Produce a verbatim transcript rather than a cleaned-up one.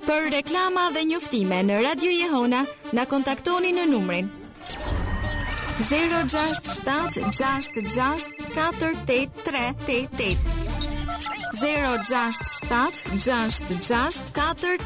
Për reklama dhe njoftime në Radio Jehona, na kontaktoni në numrin zero gjasht shtat gjasht gjasht katër osem tre osem osem zero gjasht shtat gjasht gjasht katër